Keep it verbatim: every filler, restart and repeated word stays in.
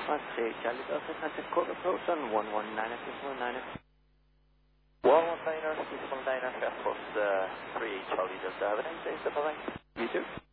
Let's see, Charlie Delta, contact court approach on one one nine six one nine. one one nine six one nine, Air Force uh, three Charlie Delta. Have a nice day, sir. Bye-bye. You too.